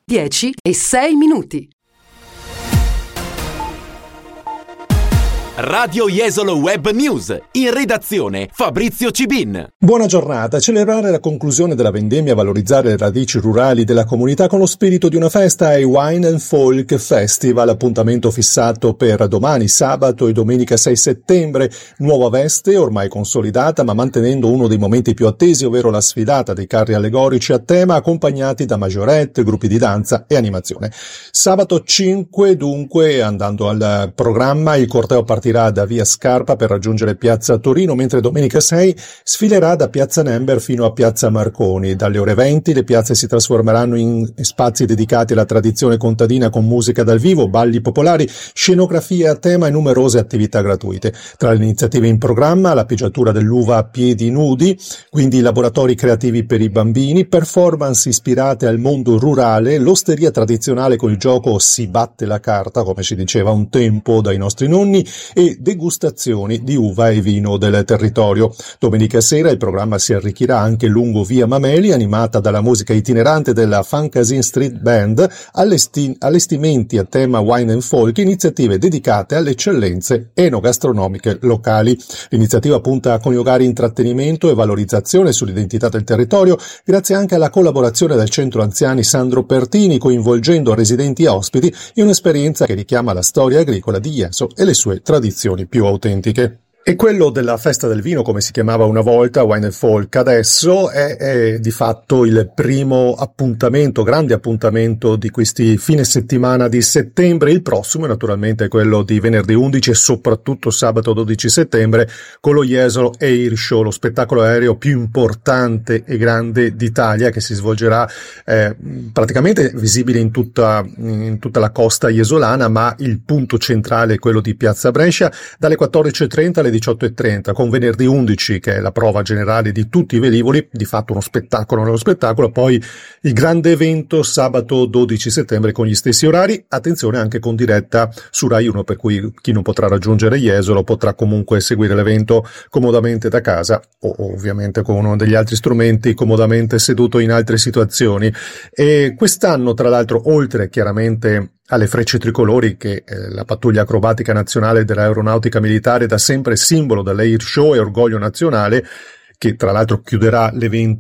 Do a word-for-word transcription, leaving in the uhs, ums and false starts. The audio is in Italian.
dieci e sei minuti. Radio Jesolo Web News, in redazione Fabrizio Cibin. Buona giornata. Celebrare la conclusione della vendemmia, valorizzare le radici rurali della comunità con lo spirito di una festa è Wine and Folk Festival, appuntamento fissato per domani, sabato e domenica sei settembre. Nuova veste, ormai consolidata, ma mantenendo uno dei momenti più attesi, ovvero la sfilata dei carri allegorici a tema, accompagnati da maggiorette, gruppi di danza e animazione. Sabato cinque, dunque, andando al programma, il corteo partirà da via Scarpa per raggiungere piazza Torino, mentre domenica sei sfilerà da piazza Nember fino a piazza Marconi. Dalle ore venti le piazze si trasformeranno in spazi dedicati alla tradizione contadina con musica dal vivo, balli popolari, scenografie a tema e numerose attività gratuite. Tra le iniziative in programma, la pigiatura dell'uva a piedi nudi, quindi laboratori creativi per i bambini, performance ispirate al mondo rurale, l'osteria tradizionale con il gioco Si batte la carta, come si diceva un tempo dai nostri nonni, e degustazioni di uva e vino del territorio. Domenica sera il programma si arricchirà anche lungo via Mameli, animata dalla musica itinerante della Fancasin Street Band, allesti- allestimenti a tema Wine and Folk, iniziative dedicate alle eccellenze enogastronomiche locali. L'iniziativa punta a coniugare intrattenimento e valorizzazione sull'identità del territorio, grazie anche alla collaborazione del centro anziani Sandro Pertini, coinvolgendo residenti e ospiti in un'esperienza che richiama la storia agricola di Jesso e le sue tradizioni più autentiche. E quello della festa del vino, come si chiamava una volta, Wine and Folk, adesso è, è di fatto il primo appuntamento, grande appuntamento di questi fine settimana di settembre. Il prossimo naturalmente è quello di venerdì undici e soprattutto sabato dodici settembre con lo Jesolo Air Show, lo spettacolo aereo più importante e grande d'Italia, che si svolgerà eh, praticamente visibile in tutta, in tutta la costa jesolana, ma il punto centrale è quello di Piazza Brescia, dalle quattordici e trenta alle diciotto e trenta, con venerdì undici che è la prova generale di tutti i velivoli, di fatto uno spettacolo nello spettacolo, poi il grande evento sabato dodici settembre con gli stessi orari, attenzione anche con diretta su Rai uno, per cui chi non potrà raggiungere Jesolo potrà comunque seguire l'evento comodamente da casa o ovviamente con uno degli altri strumenti, comodamente seduto in altre situazioni. E quest'anno, tra l'altro, oltre chiaramente alle frecce tricolori che eh, la pattuglia acrobatica nazionale dell'aeronautica militare da sempre simbolo dell'Air Show e orgoglio nazionale, che tra l'altro chiuderà l'evento